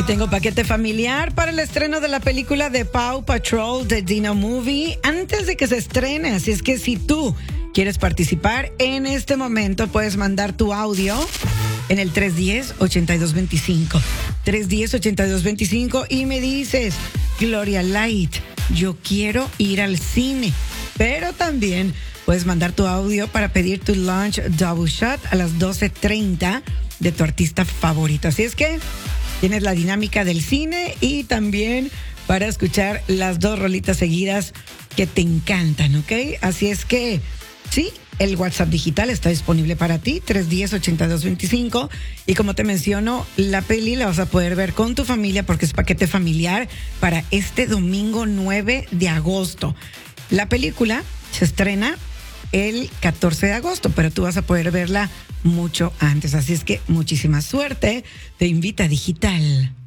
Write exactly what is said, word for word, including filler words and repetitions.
tengo paquete familiar para el estreno de la película de Paw Patrol The Dino Movie antes de que se estrene. Así es que si tú quieres participar en este momento, puedes mandar tu audio en el tres uno cero, ocho dos dos cinco. tres uno cero, ocho dos dos cinco y me dices, Gloria Light, yo quiero ir al cine. Pero también puedes mandar tu audio para pedir tu lunch double shot a las doce treinta de tu artista favorito. Así es que tienes la dinámica del cine y también para escuchar las dos rolitas seguidas que te encantan, ¿ok? Así es que, sí, el WhatsApp digital está disponible para ti, tres uno cero, ocho dos dos cinco. Y como te menciono, la peli la vas a poder ver con tu familia porque es paquete familiar para este domingo nueve de agosto. La película se estrena el catorce de agosto, pero tú vas a poder verla mucho antes. Así es que muchísima suerte. Te invita Digital.